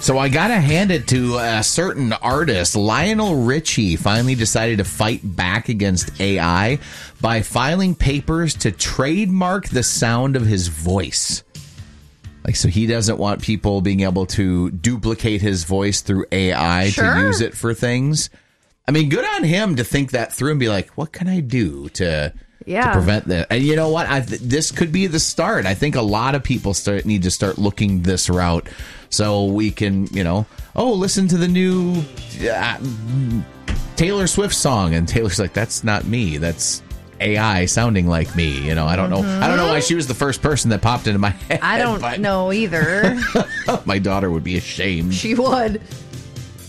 So I gotta hand it to a certain artist. Lionel Richie finally decided to fight back against AI by filing papers to trademark the sound of his voice. Like, so he doesn't want people being able to duplicate his voice through AI to use it for things. I mean, good on him to think that through and be like, what can I do to prevent that? And you know what? This could be the start. I think a lot of people need to start looking this route so we can, listen to the new Taylor Swift song. And Taylor's like, that's not me. That's AI sounding like me. I don't know. I don't know why she was the first person that popped into my head. I don't know either. My daughter would be ashamed. She would.